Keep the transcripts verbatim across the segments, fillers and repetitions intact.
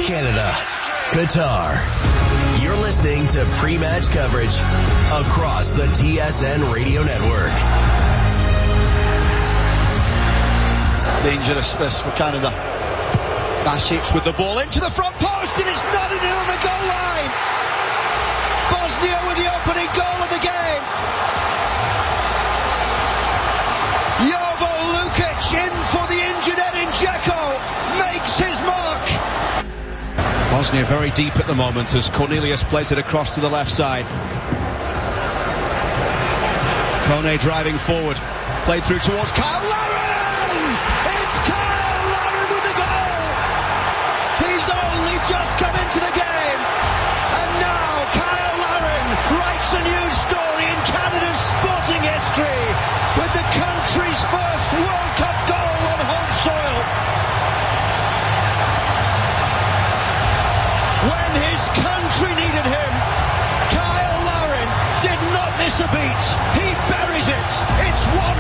Canada, Qatar. You're listening to pre-match coverage across the T S N radio network. Dangerous this for Canada. Basic with the ball into the front post, and it's nodded in on the goal line. Bosnia with the opening goal of the game. Jovo Lukic in for the injured Edin Dzeko, makes his mark. Bosnia very deep at the moment as Cornelius plays it across to the left side. Kone driving forward, played through towards Kyle Larin. It's Kyle Larin with the goal. He's only just come into the game, and now Kyle Larin writes a new story in Canada's sporting history with the country's first World Cup goal on home soil. When his country needed him, Kyle Larin did not miss a beat. He buries it. It's one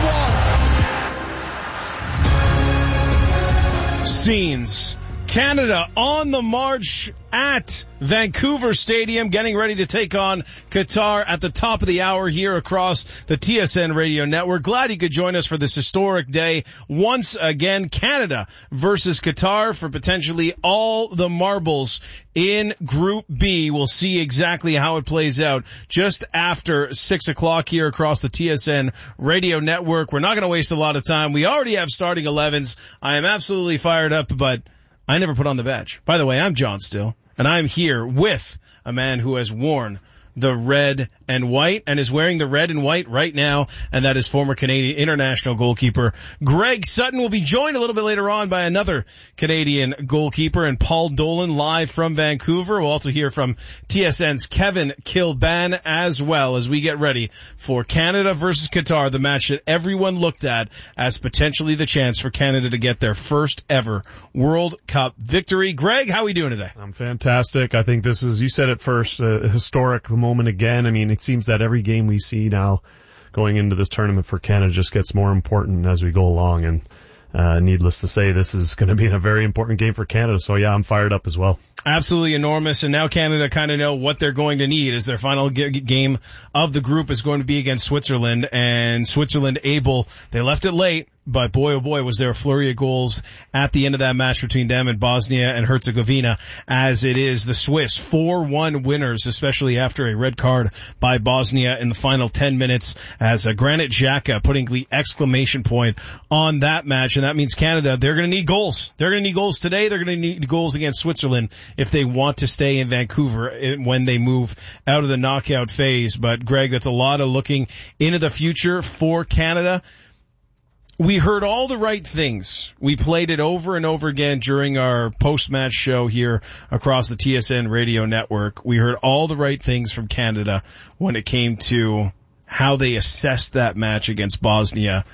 one. Scenes. Canada on the march at Vancouver Stadium, getting ready to take on Qatar at the top of the hour here across the T S N radio network. Glad you could join us for this historic day. Once again, Canada versus Qatar for potentially all the marbles in Group B. We'll see exactly how it plays out just after six o'clock here across the T S N radio network. We're not going to waste a lot of time. We already have starting elevens. I am absolutely fired up, but I never put on the badge. By the way, I'm John Still, and I'm here with a man who has worn the red and white and is wearing the red and white right now, and that is former Canadian international goalkeeper Greg Sutton. Will be joined a little bit later on by another Canadian goalkeeper, and Paul Dolan live from Vancouver. We'll also hear from T S N's Kevin Kilban as well as we get ready for Canada versus Qatar, the match that everyone looked at as potentially the chance for Canada to get their first ever World Cup victory. Greg, how are we doing today? I'm fantastic. I think this is, you said it first, a historic moment again. I mean, it seems that every game we see now going into this tournament for Canada just gets more important as we go along, and uh, needless to say, this is going to be a very important game for Canada. So yeah, I'm fired up as well. Absolutely enormous, and now Canada kind of know what they're going to need as their final g- game of the group is going to be against Switzerland, and Switzerland able, they left it late, but boy, oh boy, was there a flurry of goals at the end of that match between them and Bosnia and Herzegovina, as it is the Swiss four one winners, especially after a red card by Bosnia in the final ten minutes, as uh, Granit Xhaka putting the exclamation point on that match. And that means Canada, they're going to need goals. They're going to need goals today. They're going to need goals against Switzerland if they want to stay in Vancouver when they move out of the knockout phase. But Greg, that's a lot of looking into the future for Canada. We heard all the right things. We played it over and over again during our post-match show here across the T S N radio network. We heard all the right things from Canada when it came to how they assessed that match against Bosnia.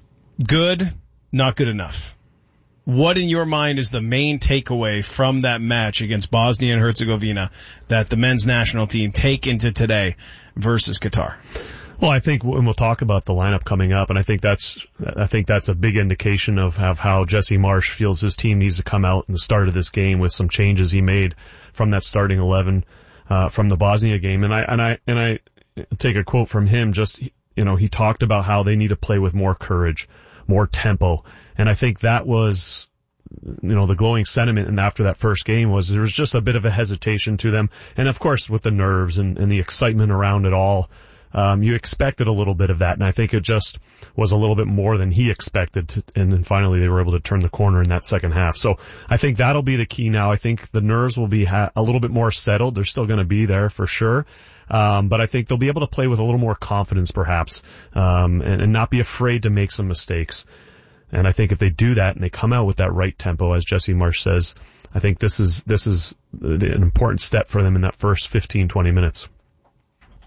Good, not good enough. What in your mind is the main takeaway from that match against Bosnia and Herzegovina that the men's national team take into today versus Qatar? Well, I think, and we'll talk about the lineup coming up, and I think that's, I think that's a big indication of, of how Jesse Marsch feels his team needs to come out in the start of this game with some changes he made from that starting eleven, uh, from the Bosnia game. And I, and I, and I take a quote from him, just, you know, he talked about how they need to play with more courage, more tempo. And I think that was, you know, the glowing sentiment. And after that first game was there was just a bit of a hesitation to them. And of course, with the nerves and, and the excitement around it all, Um, you expected a little bit of that, and I think it just was a little bit more than he expected, to, and then finally they were able to turn the corner in that second half. So I think that'll be the key now. I think the nerves will be ha- a little bit more settled. They're still going to be there for sure, um, but I think they'll be able to play with a little more confidence perhaps, um, and, and not be afraid to make some mistakes. And I think if they do that and they come out with that right tempo, as Jesse Marsch says, I think this is this is an important step for them in that first fifteen, twenty minutes.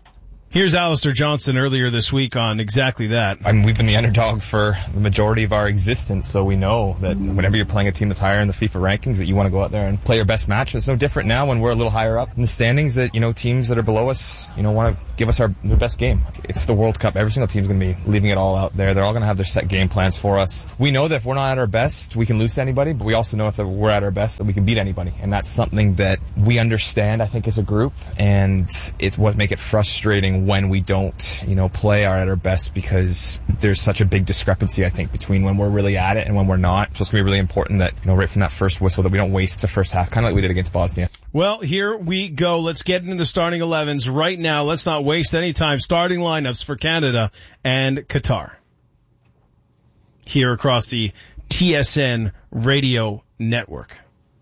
Here's Alistair Johnston earlier this week on exactly that. I mean, we've been the underdog for the majority of our existence, so we know that whenever you're playing a team that's higher in the FIFA rankings, that you want to go out there and play your best match. It's no different now when we're a little higher up in the standings, that, you know, teams that are below us, you know, want to give us our their best game. It's the World Cup. Every single team's going to be leaving it all out there. They're all going to have their set game plans for us. We know that if we're not at our best, we can lose to anybody, but we also know if we're at our best, that we can beat anybody. And that's something that we understand, I think, as a group, and it's what makes it frustrating when we don't, you know, play our at our best, because there's such a big discrepancy, I think, between when we're really at it and when we're not. So it's going to be really important that, you know, right from that first whistle, that we don't waste the first half, kind of like we did against Bosnia. Well, here we go. Let's get into the starting elevens right now. Let's not waste any time. Starting lineups for Canada and Qatar here across the T S N radio network.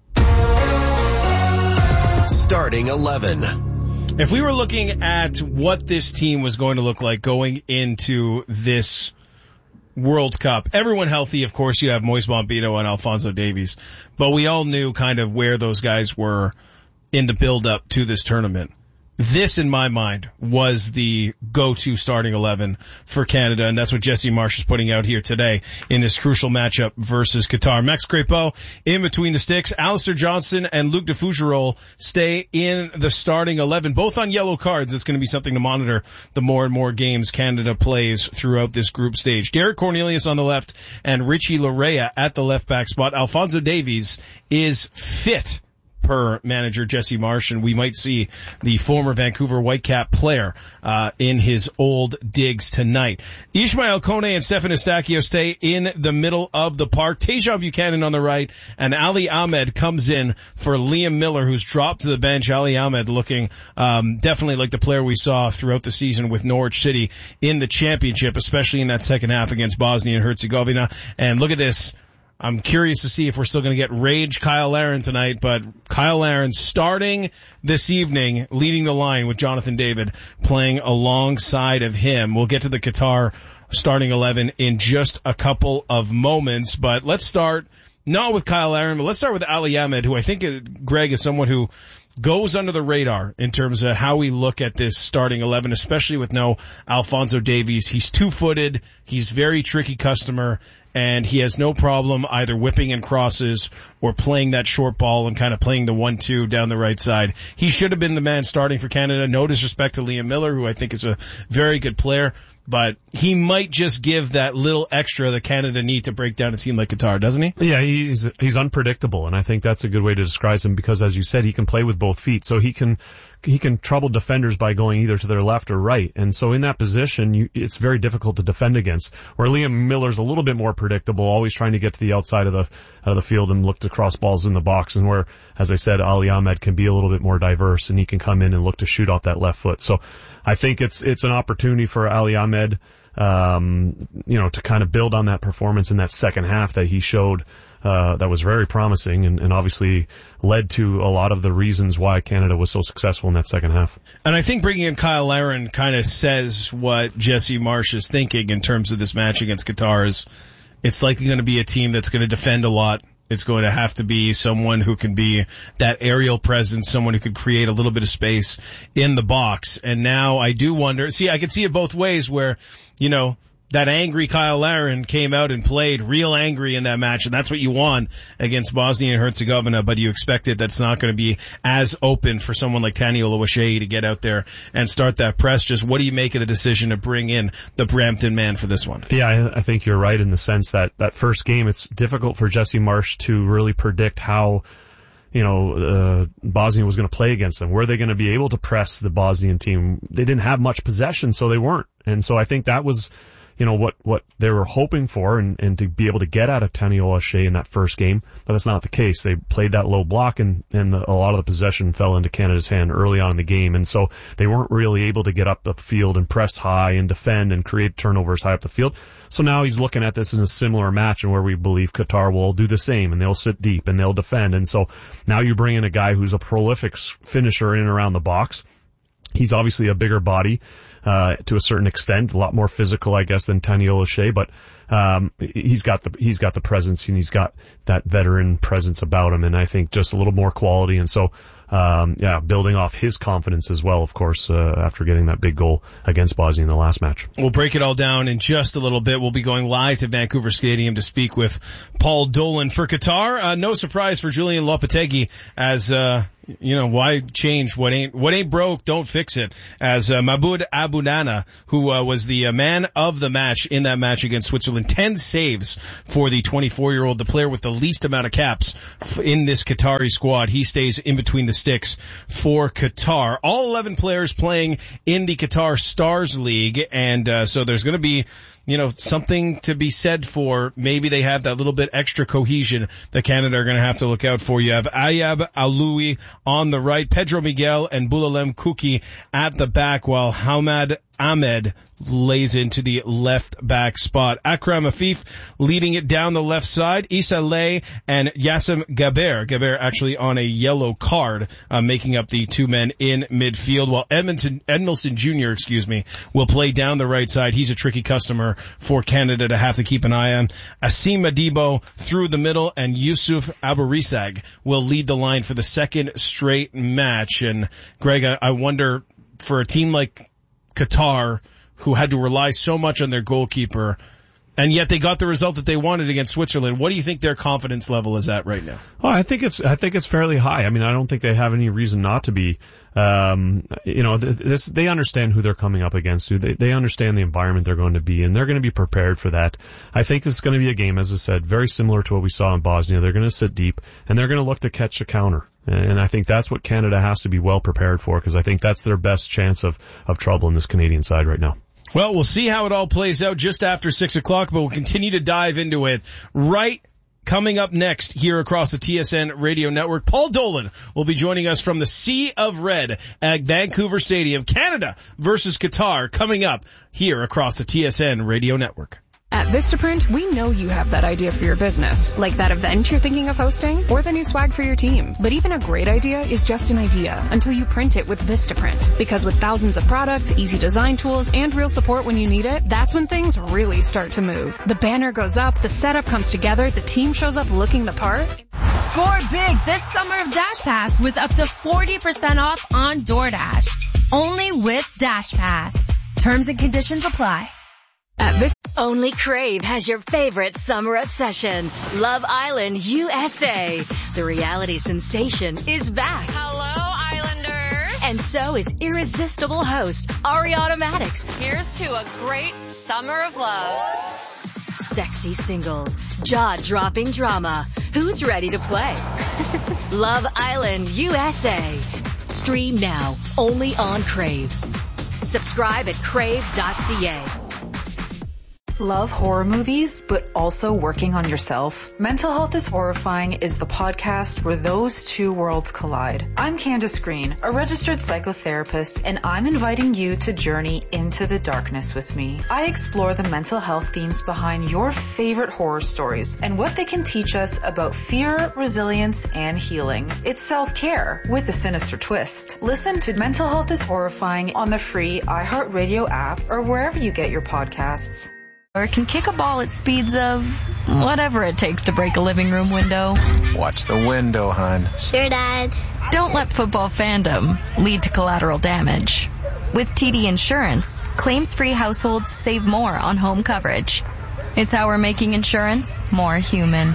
Starting eleven. If we were looking at what this team was going to look like going into this World Cup, everyone healthy, of course, you have Moise Bombito and Alphonso Davies, but we all knew kind of where those guys were in the build-up to this tournament. This, in my mind, was the go-to starting eleven for Canada, and that's what Jesse Marsh is putting out here today in this crucial matchup versus Qatar. Max Crepeau in between the sticks. Alistair Johnston and Luc de Fougerolles stay in the starting eleven, both on yellow cards. It's going to be something to monitor the more and more games Canada plays throughout this group stage. Derek Cornelius on the left and Richie Laryea at the left back spot. Alphonso Davies is fit per manager Jesse Marsh, and we might see the former Vancouver Whitecap player uh in his old digs tonight. Ishmael Kone and Stefan Eustaquio stay in the middle of the park. Tajon Buchanan on the right, and Ali Ahmed comes in for Liam Miller, who's dropped to the bench. Ali Ahmed looking um definitely like the player we saw throughout the season with Norwich City in the championship, especially in that second half against Bosnia and Herzegovina. And look at this. I'm curious to see if we're still going to get Rage Kyle Larin tonight, but Kyle Larin starting this evening, leading the line with Jonathan David playing alongside of him. We'll get to the Qatar starting eleven in just a couple of moments, but let's start not with Kyle Larin, but let's start with Ali Ahmed, who I think, uh, Greg, is someone who goes under the radar in terms of how we look at this starting eleven, especially with no Alphonso Davies. He's two-footed, he's very tricky customer, and he has no problem either whipping in crosses or playing that short ball and kind of playing the one two down the right side. He should have been the man starting for Canada. No disrespect to Liam Miller, who I think is a very good player, but he might just give that little extra that Canada need to break down a team like Qatar, doesn't he? Yeah, he's he's unpredictable, and I think that's a good way to describe him, because, as you said, he can play with both feet, so he can he can trouble defenders by going either to their left or right, and so in that position, you, it's very difficult to defend against. Where Liam Miller's a little bit more predictable, always trying to get to the outside of the out of the field and look to cross balls in the box, and where, as I said, Ali Ahmed can be a little bit more diverse, and he can come in and look to shoot off that left foot. So I think it's it's an opportunity for Ali Ahmed, um, you know, to kind of build on that performance in that second half that he showed, uh, that was very promising, and, and obviously led to a lot of the reasons why Canada was so successful in that second half. And I think bringing in Kyle Larin kind of says what Jesse Marsh is thinking in terms of this match against Qatar. Is it's likely going to be a team that's going to defend a lot. It's going to have to be someone who can be that aerial presence, someone who could create a little bit of space in the box. And now I do wonder, see, I can see it both ways where, you know, that angry Kyle Larin came out and played real angry in that match, and that's what you want against Bosnia and Herzegovina, but you expect it that's not going to be as open for someone like Tani Oluwaseyi to get out there and start that press. Just what do you make of the decision to bring in the Brampton man for this one? Yeah, I, I think you're right in the sense that that first game, it's difficult for Jesse Marsh to really predict how, you know, uh, Bosnia was going to play against them. Were they going to be able to press the Bosnian team? They didn't have much possession, so they weren't. And so I think that was, you know, what, what they were hoping for, and, and to be able to get out of Tani Oluwaseyi in that first game, but that's not the case. They played that low block, and, and the, a lot of the possession fell into Canada's hand early on in the game, and so they weren't really able to get up the field and press high and defend and create turnovers high up the field. So now he's looking at this in a similar match, and where we believe Qatar will do the same, and they'll sit deep and they'll defend, and so now you bring in a guy who's a prolific finisher in and around the box. He's obviously a bigger body. uh, to a certain extent, a lot more physical, I guess, than Taniela Shea, but, um, he's got the, he's got the presence and he's got that veteran presence about him. And I think just a little more quality. And so, um, yeah, building off his confidence as well, of course, uh, after getting that big goal against Bosnia in the last match. We'll break it all down in just a little bit. We'll be going live to Vancouver Stadium to speak with Paul Dolan for Qatar. Uh, no surprise for Julian Lopetegui as, uh, you know, why change what ain't, what ain't broke, don't fix it. As, uh, Mahmoud Abunana, who, uh, was the uh, man of the match in that match against Switzerland, ten saves for the twenty-four year old, the player with the least amount of caps in this Qatari squad. He stays in between the sticks for Qatar. All eleven players playing in the Qatar Stars League, and, uh, so there's gonna be, you know, something to be said for maybe they have that little bit extra cohesion that Canada are going to have to look out for. You have Ayab Aloui on the right, Pedro Miguel and Boulalem Kuki at the back, while Hamad Ahmed lays into the left back spot. Akram Afif leading it down the left side. Issa Lay and Yassim Gaber. Gaber actually on a yellow card, uh, making up the two men in midfield, while Edmondson, Edmilson Junior, excuse me, will play down the right side. He's a tricky customer for Canada to have to keep an eye on. Asim Madibo through the middle, and Yusuf Aburisag will lead the line for the second straight match. And Greg, I, I wonder, for a team like Qatar, who had to rely so much on their goalkeeper, and yet they got the result that they wanted against Switzerland, what do you think their confidence level is at right now? Oh, I think it's, I think it's fairly high. I mean, I don't think they have any reason not to be. Um, you know, this, they understand who they're coming up against. They, they understand the environment they're going to be in. They're going to be prepared for that. I think this is going to be a game, as I said, very similar to what we saw in Bosnia. They're going to sit deep, and they're going to look to catch a counter. And I think that's what Canada has to be well prepared for, because I think that's their best chance of, of trouble in this Canadian side right now. Well, we'll see how it all plays out just after six o'clock, but we'll continue to dive into it right coming up next here across the T S N Radio Network. Paul Dolan will be joining us from the Sea of Red at Vancouver Stadium. Canada versus Qatar coming up here across the T S N Radio Network. At Vistaprint, we know you have that idea for your business, like that event you're thinking of hosting, or the new swag for your team. But even a great idea is just an idea until you print it with Vistaprint. Because with thousands of products, easy design tools, and real support when you need it, that's when things really start to move. The banner goes up, the setup comes together, the team shows up looking the part. Score big this summer of Dash Pass with up to forty percent off on DoorDash. Only with Dash Pass. Terms and conditions apply. At Vista- Only Crave has your favorite summer obsession, Love Island U S A. The reality sensation is back. Hello, Islanders. And so is irresistible host Ariana Madix. Here's to a great summer of love. Sexy singles, jaw-dropping drama. Who's ready to play? Love Island U S A. Stream now, only on Crave. Subscribe at crave dot c a. Love horror movies, but also working on yourself? Mental Health is Horrifying is the podcast where those two worlds collide. I'm Candace Green, a registered psychotherapist, and I'm inviting you to journey into the darkness with me. I explore the mental health themes behind your favorite horror stories and what they can teach us about fear, resilience, and healing. It's self-care with a sinister twist. Listen to Mental Health is Horrifying on the free iHeartRadio app or wherever you get your podcasts. Or can kick a ball at speeds of whatever it takes to break a living room window. Watch the window, hon. Sure, Dad. Don't let football fandom lead to collateral damage. With T D Insurance, claims-free households save more on home coverage. It's how we're making insurance more human.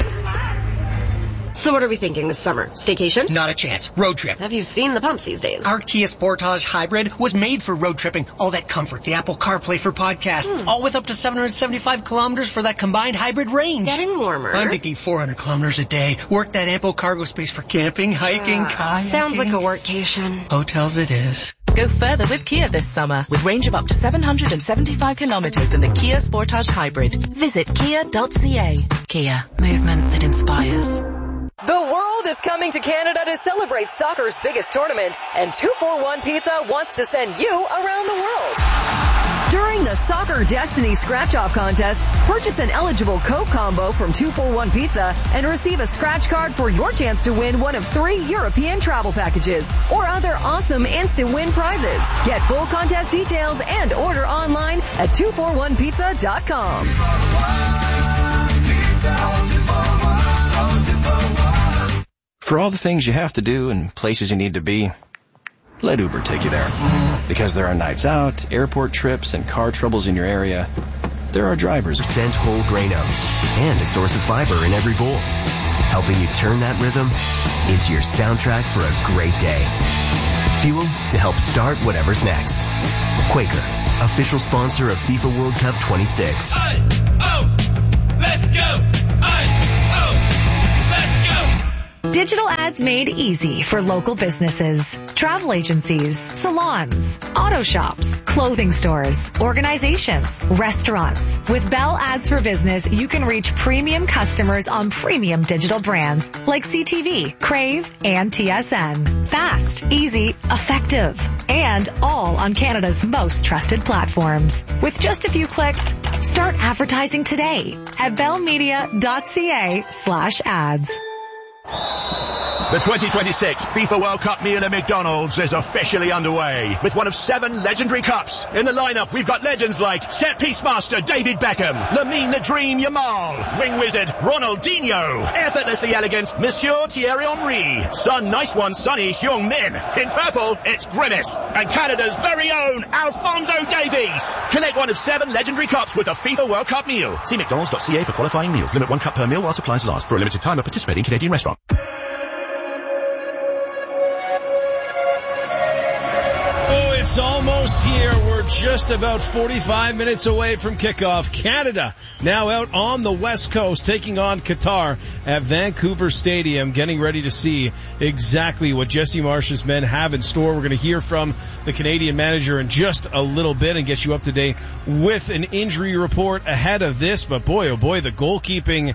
So what are we thinking this summer? Staycation? Not a chance. Road trip. Have you seen the pumps these days? Our Kia Sportage Hybrid was made for road tripping. All that comfort, the Apple CarPlay for podcasts, hmm. all with up to seven hundred seventy-five kilometers for that combined hybrid range. Getting warmer. I'm thinking four hundred kilometers a day. Work that ample cargo space for camping, hiking, uh, kayaking. Sounds like a workcation. Hotels it is. Go further with Kia this summer with range of up to seven hundred seventy-five kilometers in the Kia Sportage Hybrid. Visit kia dot c a. Kia. Movement that inspires. The world is coming to Canada to celebrate soccer's biggest tournament, and two forty-one Pizza wants to send you around the world. During the Soccer Destiny Scratch-Off Contest, purchase an eligible Coke combo from two for one Pizza and receive a scratch card for your chance to win one of three European travel packages or other awesome instant win prizes. Get full contest details and order online at two four one pizza dot com. For all the things you have to do and places you need to be, let Uber take you there. Because there are nights out, airport trips, and car troubles in your area, there are drivers. Sent whole grain oats and a source of fiber in every bowl, helping you turn that rhythm into your soundtrack for a great day. Fuel to help start whatever's next. Quaker, official sponsor of FIFA World Cup twenty-six. I, oh, let's go! I, oh, let's go! Digital ads made easy for local businesses, travel agencies, salons, auto shops, clothing stores, organizations, restaurants. With Bell Ads for Business, you can reach premium customers on premium digital brands like C T V, Crave, and T S N. Fast, easy, effective, and all on Canada's most trusted platforms. With just a few clicks, start advertising today at bellmedia.ca slash ads. The twenty twenty-six FIFA World Cup meal at McDonald's is officially underway with one of seven legendary cups. In the lineup, we've got legends like set piece master David Beckham, Lamine the Dream Yamal, wing wizard Ronaldinho, effortlessly elegant Monsieur Thierry Henry, Sun Nice One Sonny Heung-min. In purple, it's Grimace, and Canada's very own Alphonso Davies. Collect one of seven legendary cups with a FIFA World Cup meal. See mcdonalds dot c a for qualifying meals. Limit one cup per meal while supplies last. For a limited time at participating Canadian restaurant. It's almost here. We're just about forty-five minutes away from kickoff. Canada now out on the West Coast taking on Qatar at Vancouver Stadium, getting ready to see exactly what Jesse Marsh's men have in store. We're going to hear from the Canadian manager in just a little bit and get you up to date with an injury report ahead of this. But boy, oh boy, the goalkeeping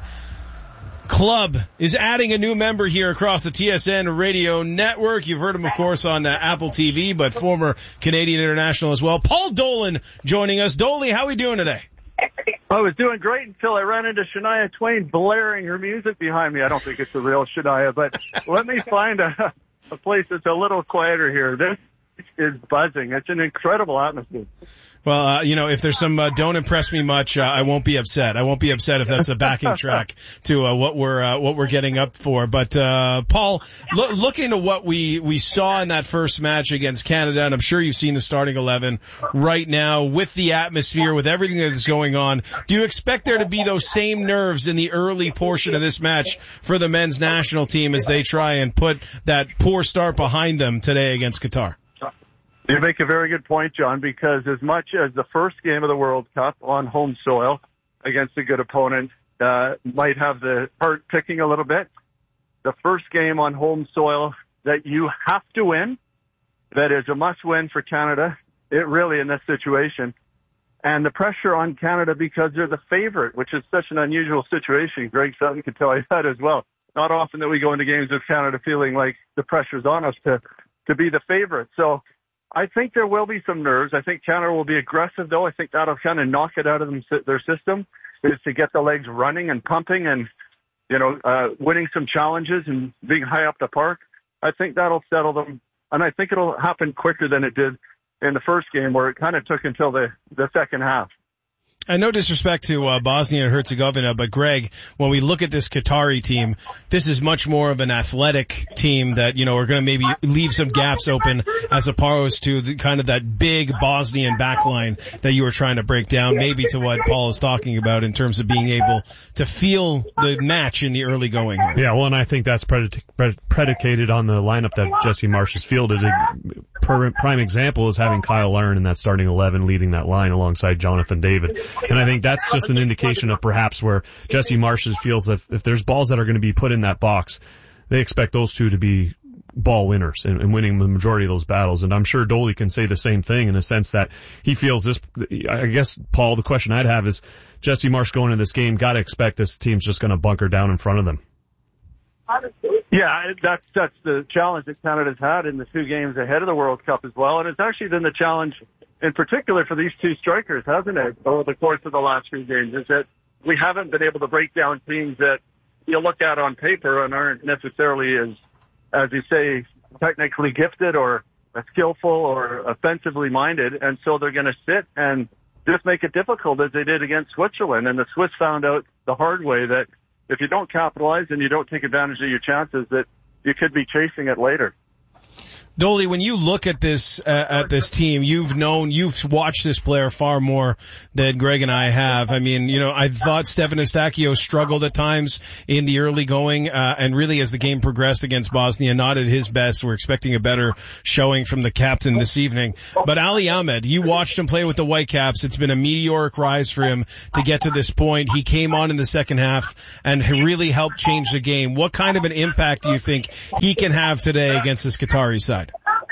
club is adding a new member here across the T S N radio network. You've heard him, of course, on uh, Apple T V, but former Canadian international as well. Paul Dolan joining us. Dolly, how are we doing today? I was doing great until I ran into Shania Twain blaring her music behind me. I don't think it's the real Shania, but let me find a, a place that's a little quieter here. This is buzzing. It's an incredible atmosphere. Well, uh, you know, if there's some uh, don't impress me much, uh, I won't be upset. I won't be upset if that's the backing track to uh, what we're uh, what we're getting up for. But uh Paul, lo- looking at what we we saw in that first match against Canada, and I'm sure you've seen the starting eleven right now with the atmosphere, with everything that's going on. Do you expect there to be those same nerves in the early portion of this match for the men's national team as they try and put that poor start behind them today against Qatar? You make a very good point, John, because as much as the first game of the World Cup on home soil against a good opponent uh, might have the heart ticking a little bit, the first game on home soil that you have to win, that is a must-win for Canada, it really in this situation, and the pressure on Canada because they're the favorite, which is such an unusual situation. Greg Sutton could tell you that as well. Not often that we go into games with Canada feeling like the pressure's on us to, to be the favorite. So I think there will be some nerves. I think Canada will be aggressive, though. I think that'll kind of knock it out of them, their system, is to get the legs running and pumping and, you know, uh, winning some challenges and being high up the park. I think that'll settle them, and I think it'll happen quicker than it did in the first game, where it kind of took until the, the second half. And no disrespect to uh, Bosnia and Herzegovina, but Greg, when we look at this Qatari team, this is much more of an athletic team that, you know, are going to maybe leave some gaps open as opposed to the, kind of that big Bosnian backline that you were trying to break down, maybe to what Paul is talking about in terms of being able to feel the match in the early going. Yeah, well, and I think that's predic- predicated on the lineup that Jesse Marsh has fielded. A prime example is having Kyle Larin in that starting eleven leading that line alongside Jonathan David. And I think that's just an indication of perhaps where Jesse Marsh feels that if there's balls that are going to be put in that box, they expect those two to be ball winners and, and winning the majority of those battles. And I'm sure Dolly can say the same thing in a sense that he feels this. I guess, Paul, the question I'd have is Jesse Marsh going into this game, got to expect this team's just going to bunker down in front of them. Yeah, that's, that's the challenge that Canada's had in the two games ahead of the World Cup as well. And it's actually been the challenge in particular for these two strikers, hasn't it, over the course of the last few games, is that we haven't been able to break down teams that you look at on paper and aren't necessarily as, as you say, technically gifted or skillful or offensively minded, and so they're going to sit and just make it difficult as they did against Switzerland. And the Swiss found out the hard way that if you don't capitalize and you don't take advantage of your chances, that you could be chasing it later. Dolly, when you look at this uh, at this team, you've known, you've watched this player far more than Greg and I have. I mean, you know, I thought Stefan Eustaquio struggled at times in the early going, uh, and really as the game progressed against Bosnia, not at his best. We're expecting a better showing from the captain this evening. But Ali Ahmed, you watched him play with the Whitecaps. It's been a meteoric rise for him to get to this point. He came on in the second half and really helped change the game. What kind of an impact do you think he can have today against this Qatari side?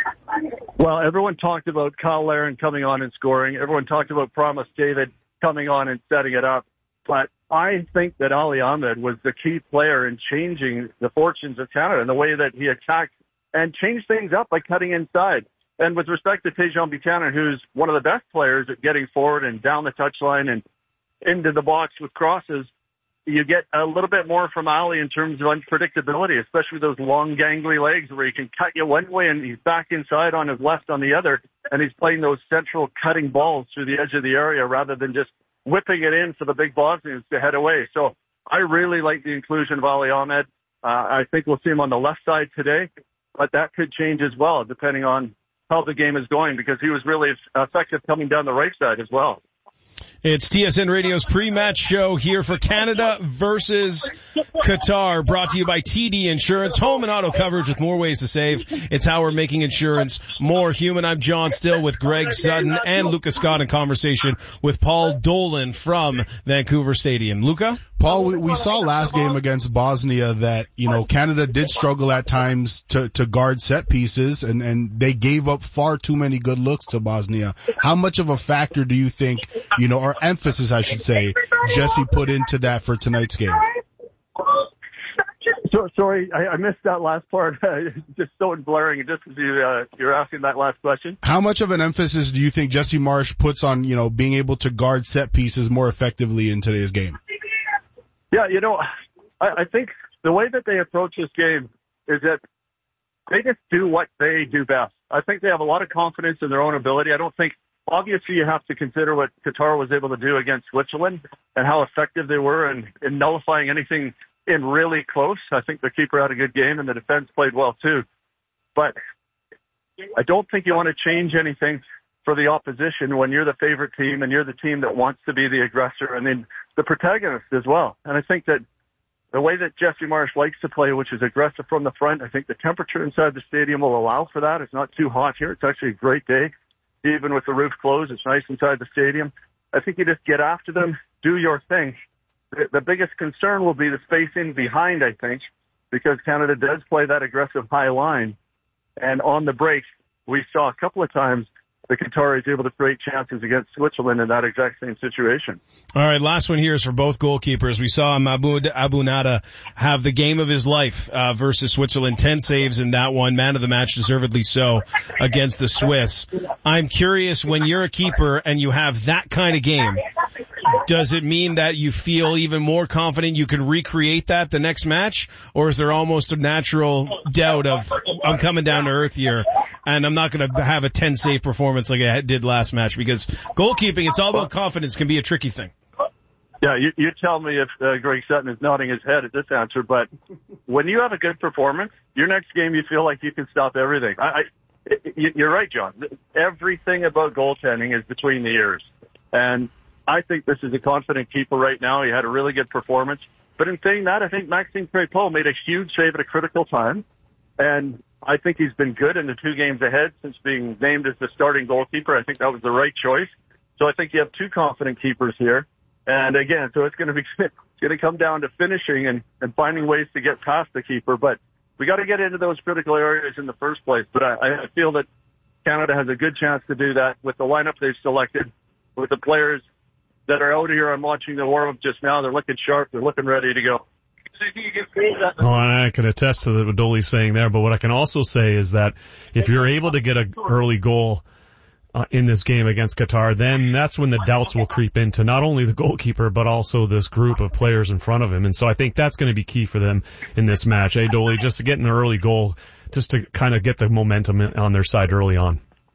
Well, everyone talked about Kyle Larin coming on and scoring. Everyone talked about Promise David coming on and setting it up. But I think that Ali Ahmed was the key player in changing the fortunes of Canada and the way that he attacked and changed things up by cutting inside. And with respect to Tejan Buchanan, who's one of the best players at getting forward and down the touchline and into the box with crosses, you get a little bit more from Ali in terms of unpredictability, especially those long gangly legs where he can cut you one way and he's back inside on his left on the other, and he's playing those central cutting balls through the edge of the area rather than just whipping it in for the big Bosnians to head away. So I really like the inclusion of Ali Ahmed. Uh, I think we'll see him on the left side today, but that could change as well depending on how the game is going, because he was really effective coming down the right side as well. It's T S N Radio's pre-match show here for Canada versus Qatar, brought to you by T D Insurance, home and auto coverage with more ways to save. It's how we're making insurance more human. I'm John Still with Greg Sutton and Luca Scott in conversation with Paul Dolan from Vancouver Stadium. Luca? Paul, we, we saw last game against Bosnia that, you know, Canada did struggle at times to, to guard set pieces, and, and they gave up far too many good looks to Bosnia. How much of a factor do you think, you know, or emphasis, I should say, Jesse put into that for tonight's game? So, sorry, I, I missed that last part. Just so blaring, just as you, uh, you're asking that last question. How much of an emphasis do you think Jesse Marsch puts on, you know, being able to guard set pieces more effectively in today's game? Yeah, you know, I, I think the way that they approach this game is that they just do what they do best. I think they have a lot of confidence in their own ability. I don't think, obviously, you have to consider what Qatar was able to do against Switzerland and how effective they were in, in nullifying anything in really close. I think the keeper had a good game and the defense played well too. But I don't think you want to change anything for the opposition when you're the favorite team and you're the team that wants to be the aggressor and then the protagonist as well. And I think that the way that Jesse Marsch likes to play, which is aggressive from the front, I think the temperature inside the stadium will allow for that. It's not too hot here. It's actually a great day. Even with the roof closed, it's nice inside the stadium. I think you just get after them, do your thing. The, the biggest concern will be the spacing behind, I think, because Canada does play that aggressive high line. And on the break, we saw a couple of times the Qataris able to create chances against Switzerland in that exact same situation. All right, last one here is for both goalkeepers. We saw Mahmoud Abunada have the game of his life uh, versus Switzerland. Ten saves in that one. Man of the match, deservedly so, against the Swiss. I'm curious, when you're a keeper and you have that kind of game, does it mean that you feel even more confident you can recreate that the next match? Or is there almost a natural doubt of, I'm coming down to earth here and I'm not going to have a ten save performance like I did last match? Because goalkeeping, it's all about confidence, can be a tricky thing. Yeah, you, you tell me if uh, Greg Sutton is nodding his head at this answer, but when you have a good performance, your next game you feel like you can stop everything. I, I, you're right, John. Everything about goaltending is between the ears. And I think this is a confident keeper right now. He had a really good performance. But in saying that, I think Maxime Crépeau made a huge save at a critical time. And I think he's been good in the two games ahead since being named as the starting goalkeeper. I think that was the right choice. So I think you have two confident keepers here. And again, so it's going to be, it's going to come down to finishing and, and finding ways to get past the keeper. But we got to get into those critical areas in the first place. But I, I feel that Canada has a good chance to do that with the lineup they've selected, with the players that are out here. I'm watching the warm-up just now. They're looking sharp. They're looking ready to go. Oh, and I can attest to what Dolly's saying there, but what I can also say is that if you're able to get an early goal uh, in this game against Qatar, then that's when the doubts will creep into not only the goalkeeper, but also this group of players in front of him. And so I think that's going to be key for them in this match. Hey, Dolly, just to get an early goal, just to kind of get the momentum on their side early on.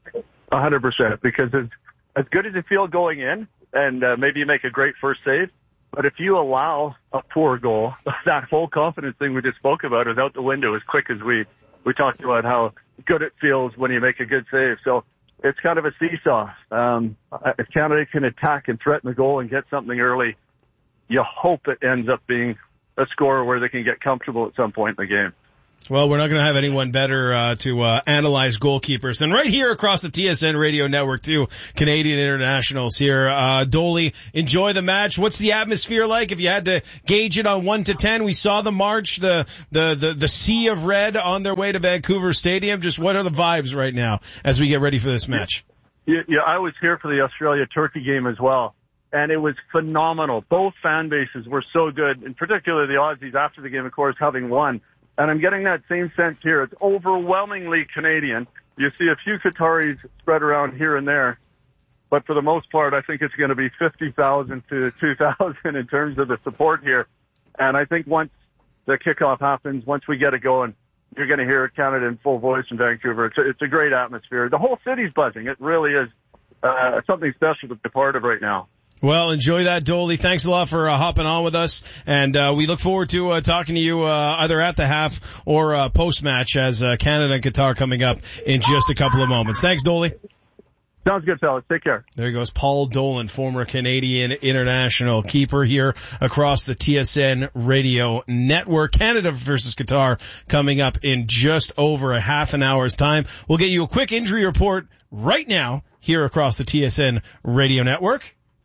A hundred percent, because as, as good as you feel going in, and uh, maybe you make a great first save, but if you allow a poor goal, that whole confidence thing we just spoke about is out the window as quick as we, we talked about how good it feels when you make a good save. So it's kind of a seesaw. Um, if Canada can attack and threaten the goal and get something early, you hope it ends up being a score where they can get comfortable at some point in the game. Well, we're not going to have anyone better uh, to uh, analyze goalkeepers than right here across the T S N radio network, too. Canadian internationals here. Uh, Dolly, enjoy the match. What's the atmosphere like? If you had to gauge it on one to ten, we saw the march, the the the, the sea of red on their way to Vancouver Stadium. Just what are the vibes right now as we get ready for this match? Yeah, yeah, I was here for the Australia-Turkey game as well, and it was phenomenal. Both fan bases were so good, and particularly the Aussies after the game, of course, having won. And I'm getting that same sense here. It's overwhelmingly Canadian. You see a few Qataris spread around here and there. But for the most part, I think it's going to be fifty thousand to two thousand in terms of the support here. And I think once the kickoff happens, once we get it going, you're going to hear Canada in full voice in Vancouver. It's a, it's a great atmosphere. The whole city's buzzing. It really is uh, something special to be part of right now. Well, enjoy that, Dolly. Thanks a lot for uh, hopping on with us, and uh, we look forward to uh, talking to you uh, either at the half or uh, post-match as uh, Canada and Qatar coming up in just a couple of moments. Thanks, Dolly. Sounds good, fellas. Take care. There goes Paul Dolan, former Canadian international keeper here across the T S N radio network. Canada versus Qatar coming up in just over a half an hour's time. We'll get you a quick injury report right now here across the T S N radio network.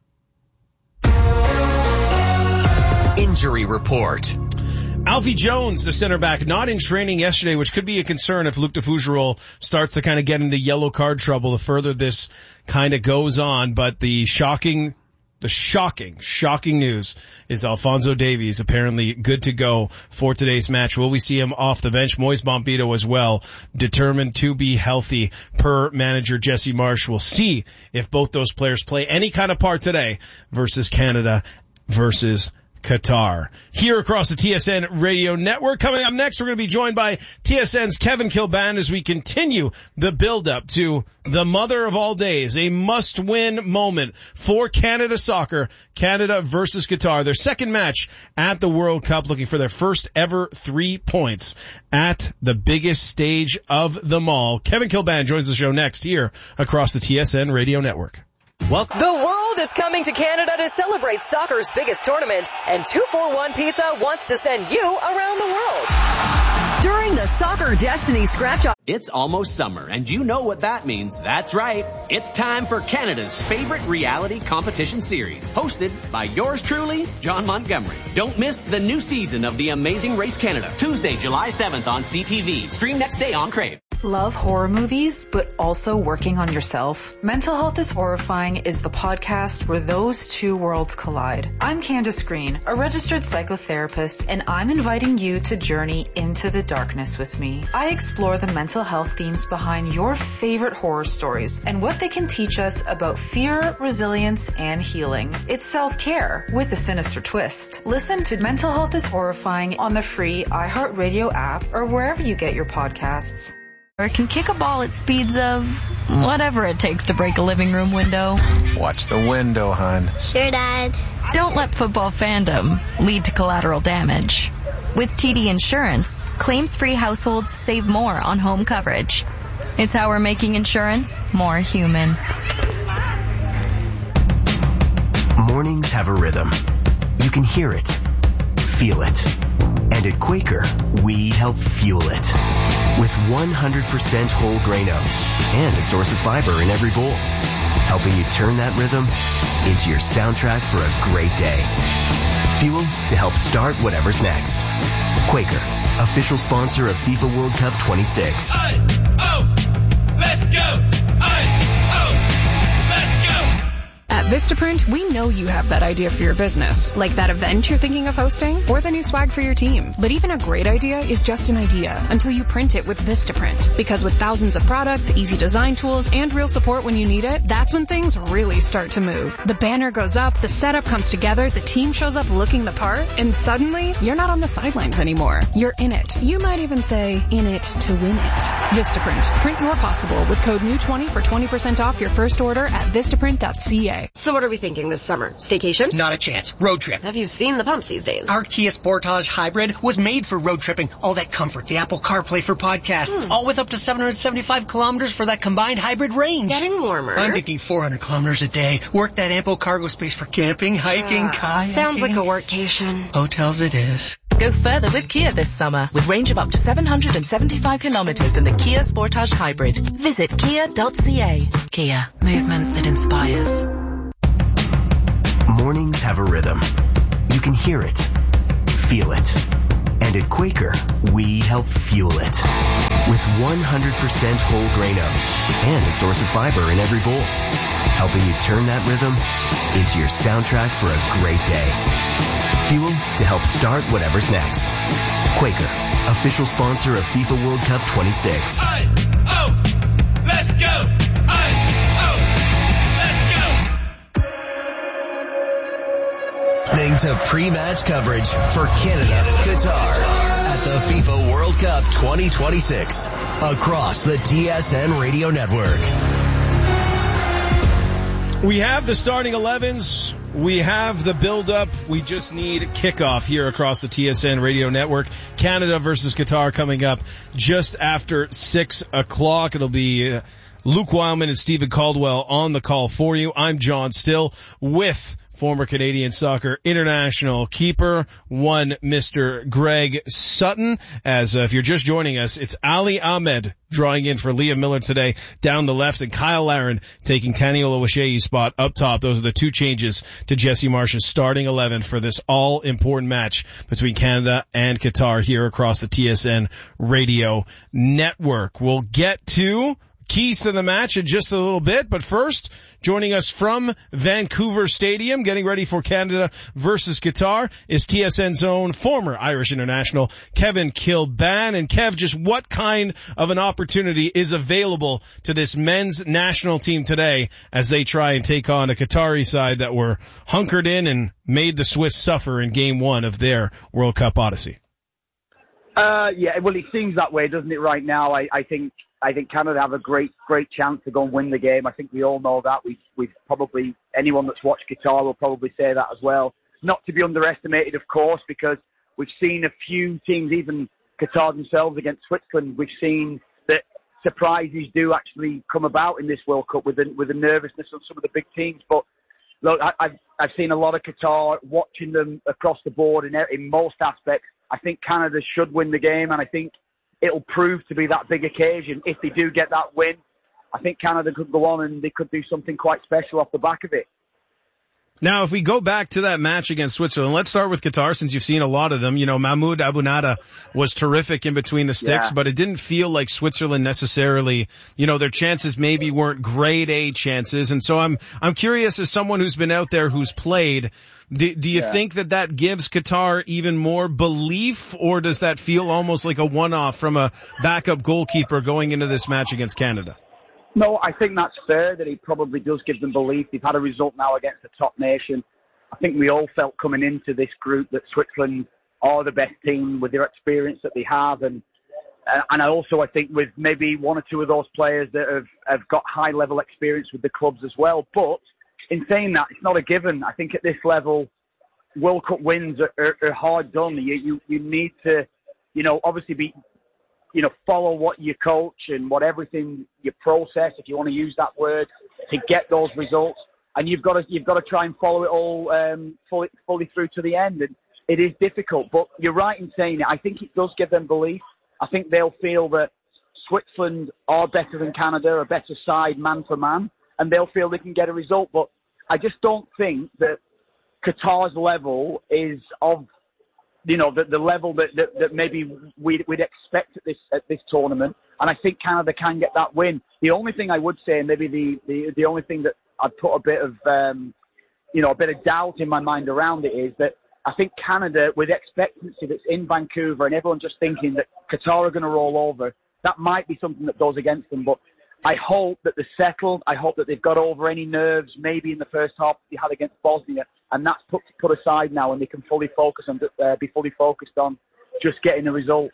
Injury report. Alfie Jones, the center back, not in training yesterday, which could be a concern if Luc de Fougerolles starts to kind of get into yellow card trouble the further this kind of goes on. But the shocking, the shocking, shocking news is Alphonso Davies apparently good to go for today's match. Will we see him off the bench? Moise Bombito as well, determined to be healthy per manager Jesse Marsch. We'll see if both those players play any kind of part today versus Canada versus Qatar. Here across the T S N radio network. Coming up next, we're going to be joined by T S N's Kevin Kilbane as we continue the build-up to the mother of all days, a must-win moment for Canada soccer, Canada versus Qatar, their second match at the World Cup, looking for their first ever three points at the biggest stage of them all. Kevin Kilbane joins the show next here across the T S N radio network. Welcome. The world is coming to Canada to celebrate soccer's biggest tournament, and two forty-one Pizza wants to send you around the world. During the Soccer Destiny Scratch-Off. It's almost summer, and you know what that means. That's right. It's time for Canada's favorite reality competition series, hosted by yours truly, John Montgomery. Don't miss the new season of The Amazing Race Canada, Tuesday, July seventh on C T V. Stream next day on Crave. Love horror movies, but also working on yourself? Mental Health is Horrifying is the podcast where those two worlds collide. I'm Candace Green, a registered psychotherapist, and I'm inviting you to journey into the darkness with me. I explore the mental health themes behind your favorite horror stories and what they can teach us about fear, resilience, and healing. It's self-care with a sinister twist. Listen to Mental Health is Horrifying on the free iHeartRadio app or wherever you get your podcasts. Or can kick a ball at speeds of whatever it takes to break a living room window. Watch the window, hon. Sure, Dad. Don't let football fandom lead to collateral damage. With T D Insurance, claims-free households save more on home coverage. It's how we're making insurance more human. Mornings have a rhythm. You can hear it, feel it. And at Quaker, we help fuel it. With one hundred percent whole grain oats and a source of fiber in every bowl. Helping you turn that rhythm into your soundtrack for a great day. Fuel to help start whatever's next. Quaker, official sponsor of FIFA World Cup twenty-six. I, oh, let's go! I, oh, let's go! At Vistaprint, we know you have that idea for your business, like that event you're thinking of hosting or the new swag for your team. But even a great idea is just an idea until you print it with Vistaprint. Because with thousands of products, easy design tools, and real support when you need it, that's when things really start to move. The banner goes up, the setup comes together, the team shows up looking the part, and suddenly, you're not on the sidelines anymore. You're in it. You might even say, in it to win it. Vistaprint. Print more possible with code new twenty for twenty percent off your first order at vistaprint dot c a. So what are we thinking this summer? Staycation? Not a chance. Road trip. Have you seen the pumps these days? Our Kia Sportage Hybrid was made for road tripping. All that comfort, the Apple CarPlay for podcasts, hmm. all with up to seven hundred seventy-five kilometers for that combined hybrid range. Getting warmer. I'm thinking four hundred kilometers a day. Work that ample cargo space for camping, hiking, uh, kayaking. Sounds like a workcation. Hotels it is. Go further with Kia this summer with range of up to seven hundred seventy-five kilometers in the Kia Sportage Hybrid. Visit kia dot c a. Kia. Movement that inspires. Mornings have a rhythm. You can hear it, feel it. And at Quaker, we help fuel it. With one hundred percent whole grain oats and a source of fiber in every bowl. Helping you turn that rhythm into your soundtrack for a great day. Fuel to help start whatever's next. Quaker, official sponsor of FIFA World Cup twenty-six. I, oh, let's go! I, oh, let's go! Listening to pre-match coverage for Canada, Qatar at the FIFA World Cup twenty twenty-six across the T S N Radio Network. We have the starting elevens. We have the build-up. We just need kickoff here across the T S N Radio Network. Canada versus Qatar coming up just after six o'clock. It'll be uh, Luke Wildman and Stephen Caldwell on the call for you. I'm John Still with former Canadian soccer international keeper, one Mister Greg Sutton. As uh, if you're just joining us, it's Ali Ahmed drawing in for Liam Miller today down the left, and Kyle Larin taking Tani Oluwaseyi's spot up top. Those are the two changes to Jesse Marsh's starting eleven for this all-important match between Canada and Qatar here across the T S N Radio Network. We'll get to keys to the match in just a little bit, but first, joining us from Vancouver Stadium, getting ready for Canada versus Qatar, is T S N's own former Irish international, Kevin Kilban. And Kev, just what kind of an opportunity is available to this men's national team today as they try and take on a Qatari side that were hunkered in and made the Swiss suffer in game one of their World Cup odyssey? Uh, yeah, well, it seems that way, doesn't it, right now? I, I think I think Canada have a great, great chance to go and win the game. I think we all know that. We've, we've probably, anyone that's watched Qatar will probably say that as well. Not to be underestimated, of course, because we've seen a few teams, even Qatar themselves against Switzerland, we've seen that surprises do actually come about in this World Cup with the, with the nervousness of some of the big teams. But look, I, I've, I've seen a lot of Qatar, watching them across the board in, in most aspects. I think Canada should win the game, and I think it'll prove to be that big occasion. If they do get that win, I think Canada could go on and they could do something quite special off the back of it. Now, if we go back to that match against Switzerland, let's start with Qatar since you've seen a lot of them. You know, Mahmoud Abunada was terrific in between the sticks, yeah. but it didn't feel like Switzerland necessarily, you know, their chances maybe weren't grade A chances. And so I'm, I'm curious as someone who's been out there who's played, do, do you yeah. think that that gives Qatar even more belief, or does that feel almost like a one-off from a backup goalkeeper going into this match against Canada? No, I think that's fair, that he probably does give them belief. They've had a result now against a top nation. I think we all felt coming into this group that Switzerland are the best team with their experience that they have. And and I also, I think, with maybe one or two of those players that have, have got high-level experience with the clubs as well. But in saying that, it's not a given. I think at this level, World Cup wins are, are, are hard done. You, you, you need to, you know, obviously be... you know, follow what you coach and what everything you process, if you want to use that word, to get those results. And you've got to, you've got to try and follow it all um, fully, fully through to the end. And it is difficult, but you're right in saying it. I think it does give them belief. I think they'll feel that Switzerland are better than Canada, a better side man for man, and they'll feel they can get a result. But I just don't think that Qatar's level is of, you know, the, the level that, that, that maybe we'd, we'd expect at this at this tournament. And I think Canada can get that win. The only thing I would say, and maybe the, the, the only thing that I'd put a bit of um, you know, a bit of doubt in my mind around it is that I think Canada, with expectancy that's in Vancouver and everyone just thinking that Qatar are going to roll over, that might be something that goes against them. But I hope that they're settled. I hope that they've got over any nerves, maybe in the first half they had against Bosnia, and that's put put aside now, and they can fully focus on uh, be fully focused on just getting the results.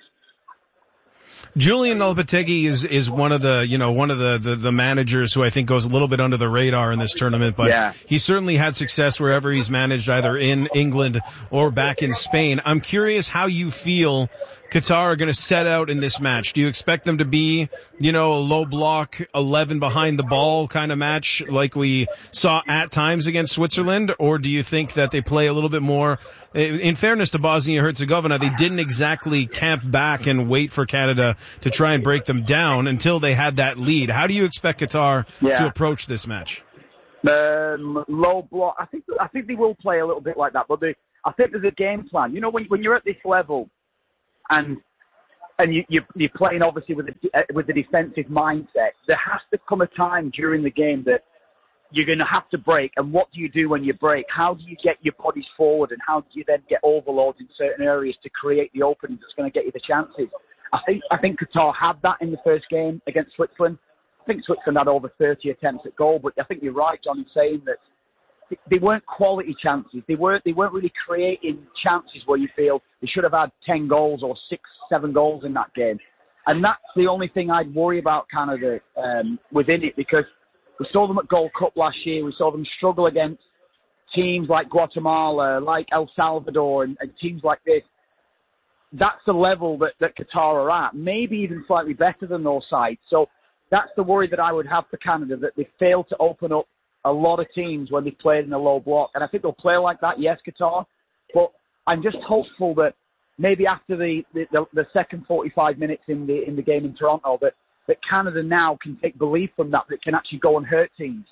Julian Lopetegui is, is one of the, you know, one of the, the, the managers who I think goes a little bit under the radar in this tournament, but yeah. he certainly had success wherever he's managed, either in England or back in Spain. I'm curious how you feel Qatar are going to set out in this match. Do you expect them to be, you know, a low block, eleven behind the ball kind of match like we saw at times against Switzerland? Or do you think that they play a little bit more? In fairness to Bosnia-Herzegovina, they didn't exactly camp back and wait for Canada to try and break them down until they had that lead. How do you expect Qatar yeah. to approach this match? Um, low block. I think I think they will play a little bit like that, but they, I think there's a game plan. You know, when when you're at this level, and and you, you you're playing obviously with a with the defensive mindset, there has to come a time during the game that you're going to have to break. And what do you do when you break? How do you get your bodies forward, and how do you then get overloads in certain areas to create the openings that's going to get you the chances? I think I think Qatar had that in the first game against Switzerland. I think Switzerland had over thirty attempts at goal, but I think you're right, John, in saying that they weren't quality chances. They weren't they weren't really creating chances where you feel they should have had ten goals or six, seven goals in that game. And that's the only thing I'd worry about Canada um, within it, because we saw them at Gold Cup last year. We saw them struggle against teams like Guatemala, like El Salvador, and, and teams like this. That's the level that, that Qatar are at, maybe even slightly better than those sides. So that's the worry that I would have for Canada, that they failed to open up a lot of teams when they played in a low block. And I think they'll play like that, yes, Qatar. But I'm just hopeful that maybe after the, the, the second forty-five minutes in the in the game in Toronto, that, that Canada now can take belief from that, that can actually go and hurt teams.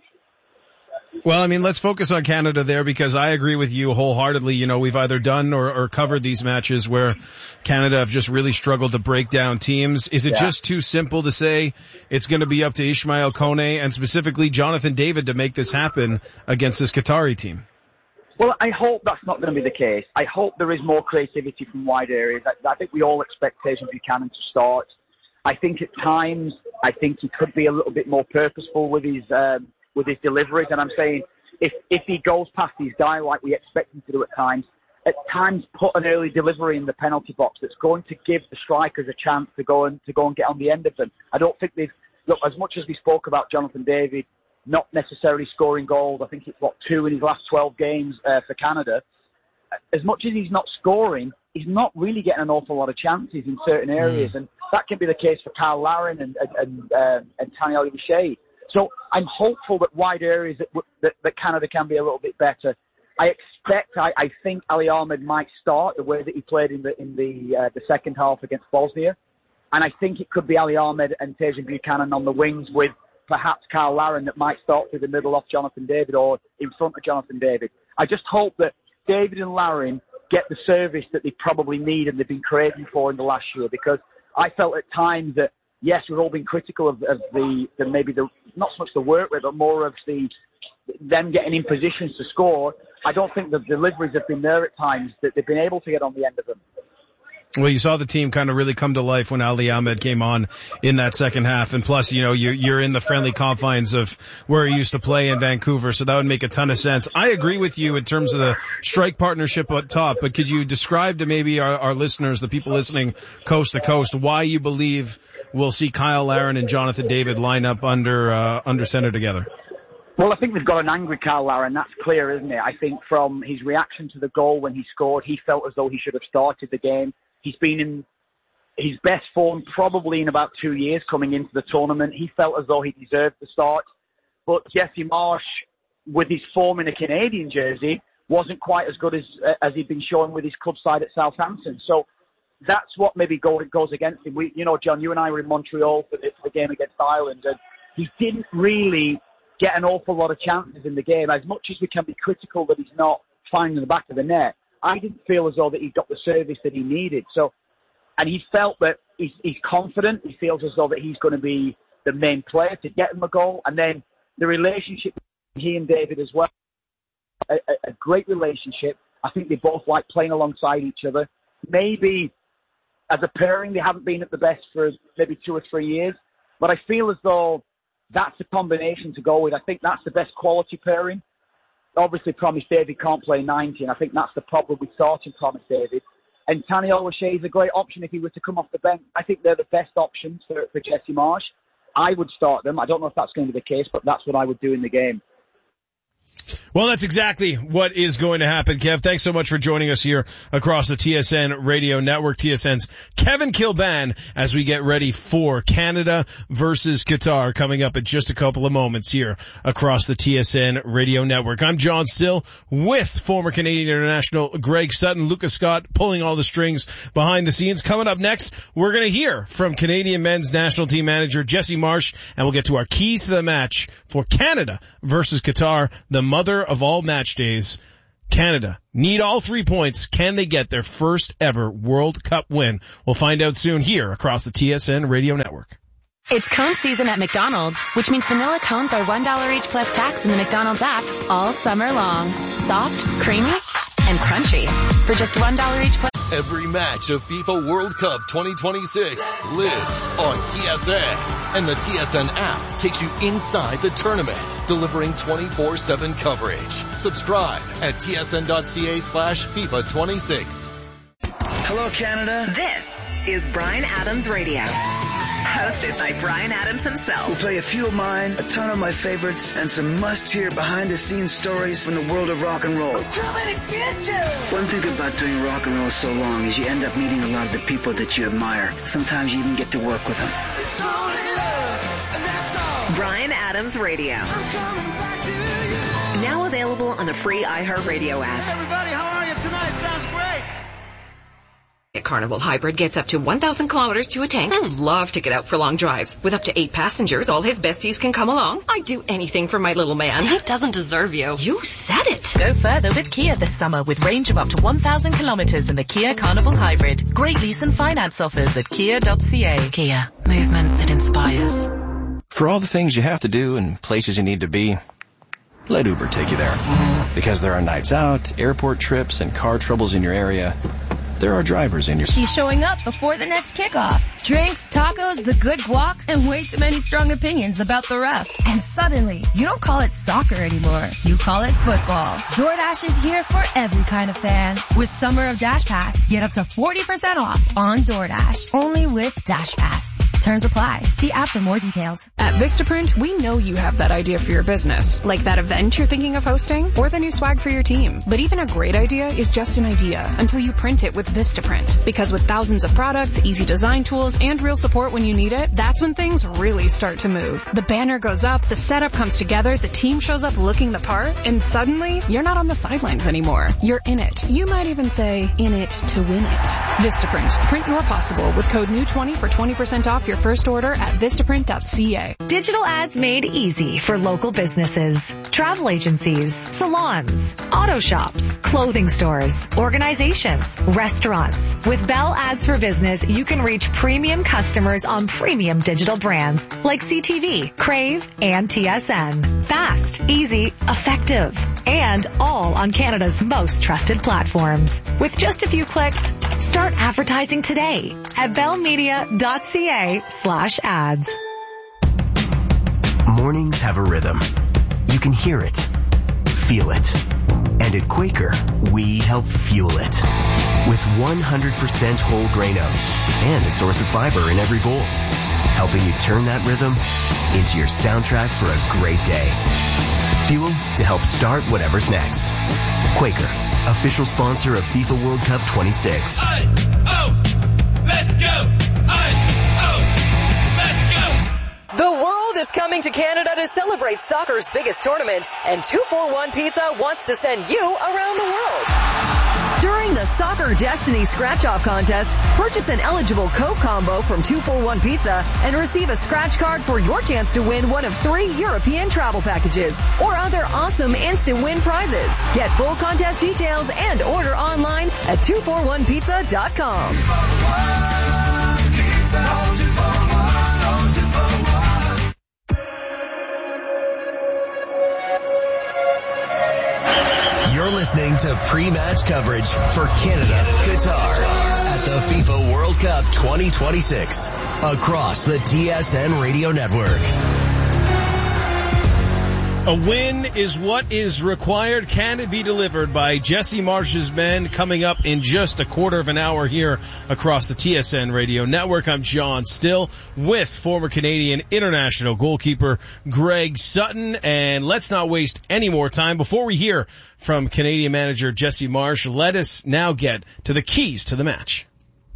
Well, I mean, let's focus on Canada there, because I agree with you wholeheartedly. You know, we've either done or, or covered these matches where Canada have just really struggled to break down teams. Is it yeah. just too simple to say it's going to be up to Ismail Kone and specifically Jonathan David to make this happen against this Qatari team? Well, I hope that's not going to be the case. I hope there is more creativity from wide areas. I, I think we all expect Tajon Buchanan to start. I think at times, I think he could be a little bit more purposeful with his um, with his deliveries. And I'm saying, if if he goes past his guy like we expect him to do at times, at times put an early delivery in the penalty box that's going to give the strikers a chance to go and to go and get on the end of them. I don't think they've look, as much as we spoke about Jonathan David not necessarily scoring goals. I think it's what two in his last twelve games uh, for Canada. As much as he's not scoring, he's not really getting an awful lot of chances in certain areas, mm. and that can be the case for Kyle Larin and and and, uh, and Tani Ali-Boucher. So I'm hopeful that wide areas that, that, that Canada can be a little bit better. I expect, I, I think Ali Ahmed might start the way that he played in the in the uh, the second half against Bosnia, and I think it could be Ali Ahmed and Tajon Buchanan on the wings with perhaps Kyle Larin that might start through the middle off Jonathan David or in front of Jonathan David. I just hope that David and Larin get the service that they probably need and they've been craving for in the last year, because I felt at times that, yes, we've all been critical of, of the, the maybe the not so much the work rate, but more of the them getting in positions to score. I don't think the deliveries have been there at times, that they've been able to get on the end of them. Well, you saw the team kind of really come to life when Ali Ahmed came on in that second half. And plus, you know, you're, you're in the friendly confines of where he used to play in Vancouver, so that would make a ton of sense. I agree with you in terms of the strike partnership up top, but could you describe to maybe our, our listeners, the people listening coast to coast, why you believe we'll see Kyle Larin and Jonathan David line up under, uh, under center together? Well, I think they've got an angry Kyle Larin, that's clear, isn't it? I think from his reaction to the goal when he scored, he felt as though he should have started the game. He's been in his best form probably in about two years coming into the tournament. He felt as though he deserved the start. But Jesse Marsch, with his form in a Canadian jersey, wasn't quite as good as as he'd been showing with his club side at Southampton. So that's what maybe go, goes against him. We, you know, John, you and I were in Montreal for the, for the game against Ireland, and he didn't really get an awful lot of chances in the game. As much as we can be critical that he's not finding the back of the net, I didn't feel as though that he got the service that he needed. So, and he felt that he's, he's confident. He feels as though that he's going to be the main player to get him a goal. And then the relationship between he and David as well. a, a great relationship. I think they both like playing alongside each other. Maybe as a pairing, they haven't been at the best for maybe two or three years. But I feel as though that's the combination to go with. I think that's the best quality pairing. Obviously, Promise David can't play ninety, and I think that's the problem with starting Promise David. And Tani Oluwaseyi is a great option if he were to come off the bench. I think they're the best options for, for Jesse Marsh. I would start them. I don't know if that's going to be the case, but that's what I would do in the game. Well, that's exactly what is going to happen, Kev. Thanks so much for joining us here across the T S N Radio Network. T S N's Kevin Kilban as we get ready for Canada versus Qatar coming up in just a couple of moments here across the T S N Radio Network. I'm John Still with former Canadian international Greg Sutton, Lucas Scott pulling all the strings behind the scenes. Coming up next, we're going to hear from Canadian men's national team manager Jesse Marsh, and we'll get to our keys to the match for Canada versus Qatar, the mother of all match days. Canada need all three points. Can they get their first ever World Cup win? We'll find out soon here across the T S N Radio Network. It's cone season at McDonald's, which means vanilla cones are one dollar each plus tax in the McDonald's app all summer long. Soft, creamy, and crunchy for just one dollar each plus. Every match of FIFA World Cup twenty twenty-six lives on T S N, and the T S N app takes you inside the tournament, delivering twenty-four seven coverage. Subscribe at tsn.ca slash FIFA 26. Hello, Canada. This is Bryan Adams Radio. Hosted by Bryan Adams himself. We'll play a few of mine, a ton of my favorites, and some must-hear behind-the-scenes stories from the world of rock and roll. I'm coming to get you! One thing about doing rock and roll so long is you end up meeting a lot of the people that you admire. Sometimes you even get to work with them. It's only love, and that's all. Bryan Adams Radio. I'm coming back to you. Now available on the free iHeartRadio app. Hey everybody, how are you tonight? Sounds great. A Carnival Hybrid gets up to one thousand kilometers to a tank. I love to get out for long drives. With up to eight passengers, all his besties can come along. I'd do anything for my little man. He doesn't deserve you. You said it. Go further with Kia this summer with range of up to one thousand kilometers in the Kia Carnival Hybrid. Great lease and finance offers at kia dot c a. Kia, movement that inspires. For all the things you have to do and places you need to be, let Uber take you there. Because there are nights out, airport trips, and car troubles in your area, there are drivers in your... She's showing up before the next kickoff. Drinks, tacos, the good guac, and way too many strong opinions about the ref. And suddenly, you don't call it soccer anymore. You call it football. DoorDash is here for every kind of fan. With Summer of Dash Pass, get up to forty percent off on DoorDash. Only with Dash Pass. Terms apply. See app for more details. At Vistaprint, we know you have that idea for your business, like that event you're thinking of hosting or the new swag for your team. But even a great idea is just an idea until you print it with Vistaprint. Because with thousands of products, easy design tools, and real support when you need it, that's when things really start to move. The banner goes up, the setup comes together, the team shows up looking the part, and suddenly, you're not on the sidelines anymore. You're in it. You might even say, in it to win it. Vistaprint. Print your possible with code N E W twenty for twenty percent off your first order at vistaprint dot c a. Digital ads made easy for local businesses, travel agencies, salons, auto shops, clothing stores, organizations, restaurants. With Bell Ads for Business, you can reach premium customers on premium digital brands like C T V, Crave, and T S N. Fast, easy, effective, and all on Canada's most trusted platforms. With just a few clicks, start advertising today at bellmedia dot c a slash ads. Mornings have a rhythm. You can hear it, feel it. And at Quaker, we help fuel it. With one hundred percent whole grain oats and a source of fiber in every bowl. Helping you turn that rhythm into your soundtrack for a great day. Fuel to help start whatever's next. Quaker, official sponsor of FIFA World Cup twenty-six. I, oh, let's go! I, oh, let's go! The world is coming to Canada to celebrate soccer's biggest tournament, and two forty-one Pizza wants to send you around the world. During the Soccer Destiny Scratch-Off Contest, purchase an eligible Coke combo from two forty-one Pizza and receive a scratch card for your chance to win one of three European travel packages or other awesome instant win prizes. Get full contest details and order online at two forty-one pizza dot com. listening to pre-match coverage for Canada, Qatar at the FIFA World Cup twenty twenty-six across the T S N Radio Network. A win is what is required. Can it be delivered by Jesse Marsh's men? Coming up in just a quarter of an hour here across the T S N Radio Network. I'm John Still with former Canadian international goalkeeper Greg Sutton. And let's not waste any more time. Before we hear from Canadian manager Jesse Marsh, let us now get to the keys to the match.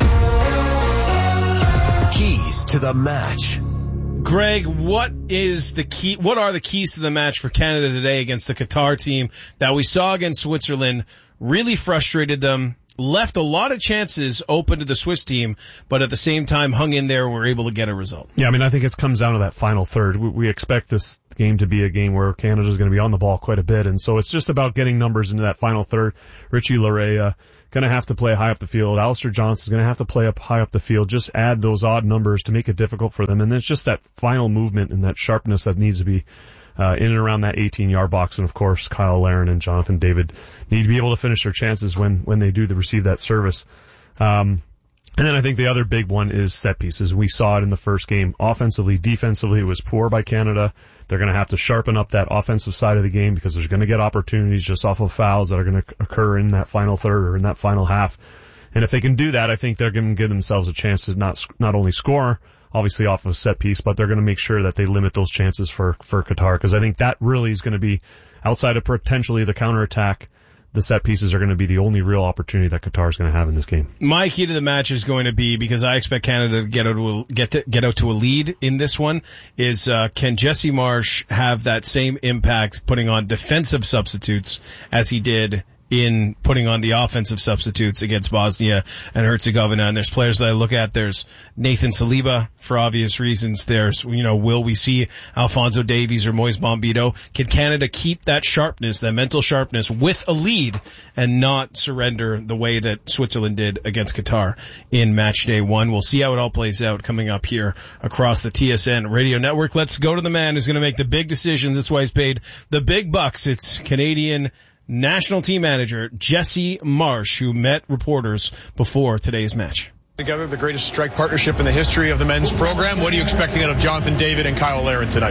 Keys to the match. Greg, what is the key, what are the keys to the match for Canada today against the Qatar team that we saw against Switzerland? Really frustrated them, left a lot of chances open to the Swiss team, but at the same time hung in there and were able to get a result. Yeah, I mean, I think it comes down to that final third. We, we expect this game to be a game where Canada's going to be on the ball quite a bit, and so it's just about getting numbers into that final third. Richie Laryea going to have to play high up the field. Alistair Johnson's going to have to play up high up the field. Just add those odd numbers to make it difficult for them. And it's just that final movement and that sharpness that needs to be uh, in and around that eighteen-yard box. And, of course, Kyle Larin and Jonathan David need to be able to finish their chances when, when they do receive that service. Um, and then I think the other big one is set pieces. We saw it in the first game. Offensively, defensively, it was poor by Canada. They're going to have to sharpen up that offensive side of the game because there's going to get opportunities just off of fouls that are going to occur in that final third or in that final half. And if they can do that, I think they're going to give themselves a chance to not not only score, obviously off of a set piece, but they're going to make sure that they limit those chances for, for Qatar, because I think that really is going to be, outside of potentially the counterattack, the set pieces are going to be the only real opportunity that Qatar is going to have in this game. My key to the match is going to be, because I expect Canada to get out to a, get to, get out to a lead in this one, is uh, can Jesse Marsh have that same impact putting on defensive substitutes as he did in putting on the offensive substitutes against Bosnia and Herzegovina? And there's players that I look at. There's Nathan Saliba, for obvious reasons. There's, you know, will we see Alphonso Davies or Moise Bombito? Can Canada keep that sharpness, that mental sharpness with a lead and not surrender the way that Switzerland did against Qatar in match day one? We'll see how it all plays out coming up here across the T S N Radio Network. Let's go to the man who's going to make the big decisions. That's why he's paid the big bucks. It's Canadian national team manager Jesse Marsh, who met reporters before today's match. Together, the greatest strike partnership in the history of the men's program. What are you expecting out of Jonathan David and Kyle Larin tonight?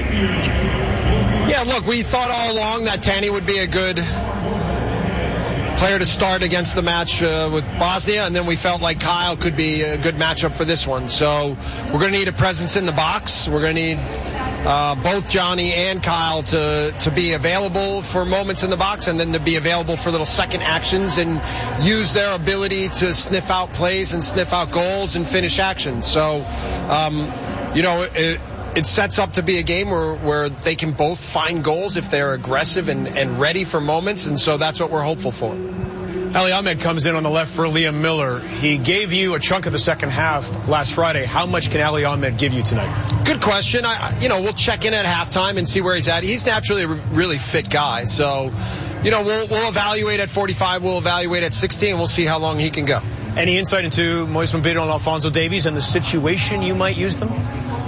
Yeah, look, we thought all along that Tanny would be a good player to start against the match uh, with Bosnia, and then we felt like Kyle could be a good matchup for this one. So we're going to need a presence in the box. We're going to need uh, both Johnny and Kyle to to be available for moments in the box, and then to be available for little second actions and use their ability to sniff out plays and sniff out goals and finish actions. So, um, you know, it, it sets up to be a game where, where they can both find goals if they're aggressive and, and ready for moments, and so that's what we're hopeful for. Ali Ahmed comes in on the left for Liam Miller. He gave you a chunk of the second half last Friday. How much can Ali Ahmed give you tonight? Good question. I, you know, we'll check in at halftime and see where he's at. He's naturally a really fit guy, so, you know, we'll, we'll evaluate at forty-five, we'll evaluate at sixty, and we'll see how long he can go. Any insight into Moise Bombito and Alphonso Davies and the situation you might use them?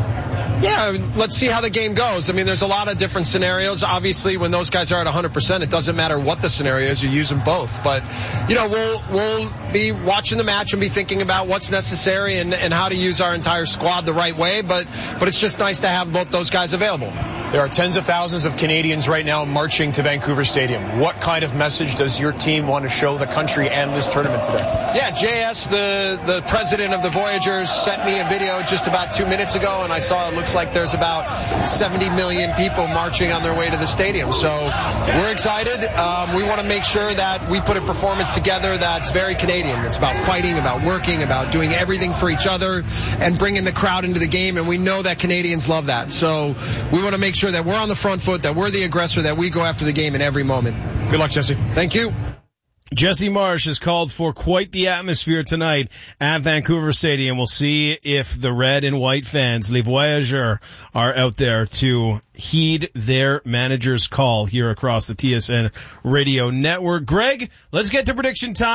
Yeah, let's see how the game goes. I mean, there's a lot of different scenarios. Obviously, when those guys are at one hundred percent, it doesn't matter what the scenario is. You use them both. But, you know, we'll we'll be watching the match and be thinking about what's necessary and, and how to use our entire squad the right way. But, but it's just nice to have both those guys available. There are tens of thousands of Canadians right now marching to Vancouver Stadium. What kind of message does your team want to show the country and this tournament today? Yeah, J S, the, the president of the Voyagers, sent me a video just about two minutes ago, and I saw it looks like there's about seventy million people marching on their way to the stadium. So we're excited. Um, we want to make sure that we put a performance together that's very Canadian. It's about fighting, about working, about doing everything for each other and bringing the crowd into the game, and we know that Canadians love that. So we want to make sure that we're on the front foot, that we're the aggressor, that we go after the game in every moment. Good luck, Jesse. Thank you. Jesse Marsh has called for quite the atmosphere tonight at Vancouver Stadium. We'll see if the red and white fans, Les Voyageurs, are out there to heed their manager's call here across the T S N Radio Network. Greg, let's get to prediction time.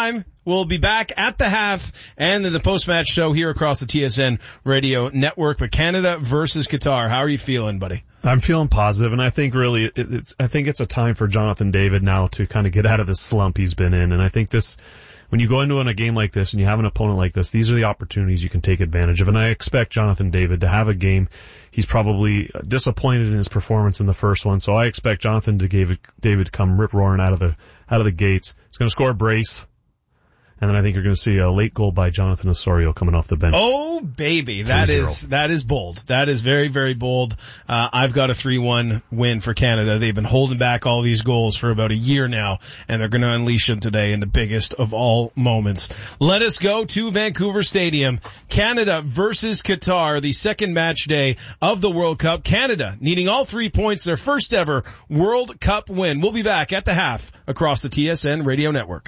We'll be back at the half and then the post-match show here across the T S N radio network. But Canada versus Qatar. How are you feeling, buddy? I'm feeling positive, and I think really it, it's, I think it's a time for Jonathan David now to kind of get out of the slump he's been in. And I think this, when you go into a game like this and you have an opponent like this, these are the opportunities you can take advantage of. And I expect Jonathan David to have a game. He's probably disappointed in his performance in the first one, so I expect Jonathan David, David to come rip roaring out of the, out of the gates. He's going to score a brace. And then I think you're going to see a late goal by Jonathan Osorio coming off the bench. Oh, baby. That is, that is bold. That is very, very bold. Uh, I've got a three one win for Canada. They've been holding back all these goals for about a year now, and they're going to unleash them today in the biggest of all moments. Let us go to Vancouver Stadium. Canada versus Qatar, the second match day of the World Cup. Canada needing all three points, their first ever World Cup win. We'll be back at the half across the T S N radio network.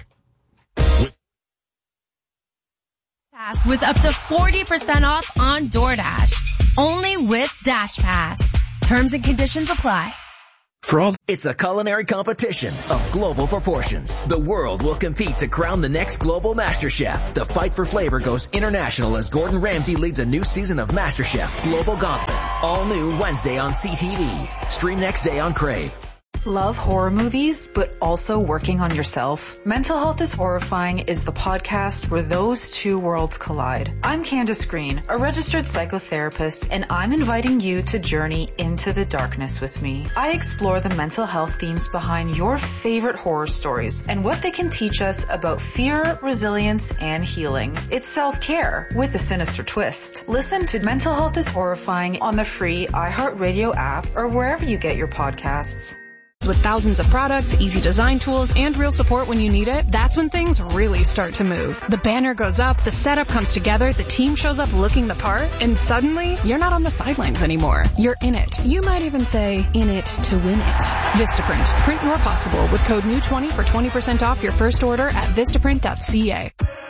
With up to forty percent off on DoorDash. Only with Dash Pass. Terms and conditions apply. For all it's a culinary competition of global proportions. The world will compete to crown the next global master chef. The fight for flavor goes international as Gordon Ramsay leads a new season of MasterChef Global Gauntlet. All new Wednesday on C T V. Stream next day on Crave. Love horror movies, but also working on yourself? Mental Health is Horrifying is the podcast where those two worlds collide. I'm Candace Green, a registered psychotherapist, and I'm inviting you to journey into the darkness with me. I explore the mental health themes behind your favorite horror stories and what they can teach us about fear, resilience, and healing. It's self-care with a sinister twist. Listen to Mental Health is Horrifying on the free iHeartRadio app or wherever you get your podcasts. With thousands of products, easy design tools, and real support when you need it, that's when things really start to move. The banner goes up, the setup comes together, the team shows up looking the part, and suddenly, you're not on the sidelines anymore. You're in it. You might even say, in it to win it. Vistaprint. Print your possible with code N E W twenty for twenty percent off your first order at vistaprint dot c a.